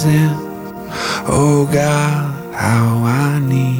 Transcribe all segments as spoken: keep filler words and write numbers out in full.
rising. Oh God, how I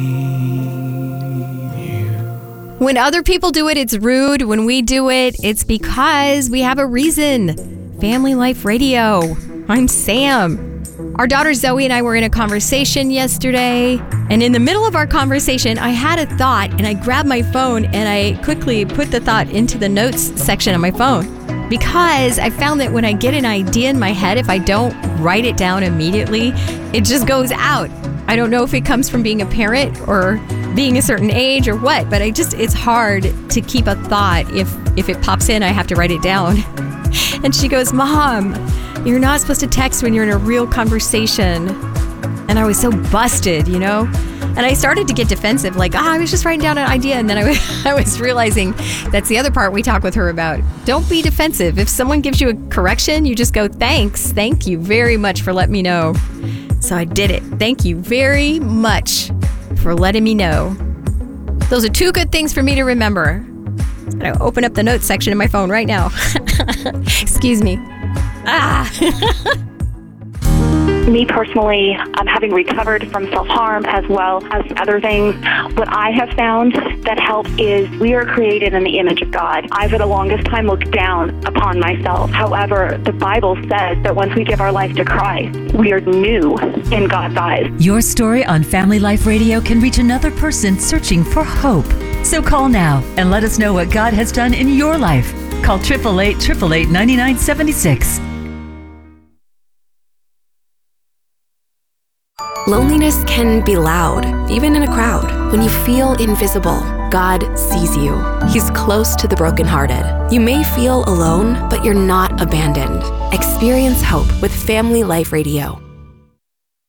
need you. When other people do it, it's rude. When we do it, it's because we have a reason. Family Life Radio. I'm Sam. Our daughter Zoe and I were in a conversation yesterday, and in the middle of our conversation, I had a thought, and I grabbed my phone, and I quickly put the thought into the notes section of my phone, because I found that when I get an idea in my head, if I don't write it down immediately, it just goes out. I don't know if it comes from being a parent or being a certain age or what, but I just, it's hard to keep a thought. If, if it pops in, I have to write it down. And she goes, Mom, you're not supposed to text when you're in a real conversation. And I was so busted, you know? And I started to get defensive, like, ah, I was just writing down an idea. And then I was, I was realizing that's the other part we talk with her about. Don't be defensive. If someone gives you a correction, you just go, thanks. Thank you very much for letting me know. So I did it. Thank you very much for letting me know. Those are two good things for me to remember. I'm going to open up the notes section in my phone right now. Excuse me. Ah. Me personally, um, having recovered from self-harm as well as other things, what I have found that helps is we are created in the image of God. I, for the longest time, looked down upon myself. However, the Bible says that once we give our life to Christ, we are new in God's eyes. Your story on Family Life Radio can reach another person searching for hope. So call now and let us know what God has done in your life. Call eight eight eight, eight eight eight, nine nine seven six. Loneliness can be loud, even in a crowd. When you feel invisible, God sees you. He's close to the brokenhearted. You may feel alone, but you're not abandoned. Experience hope with Family Life Radio.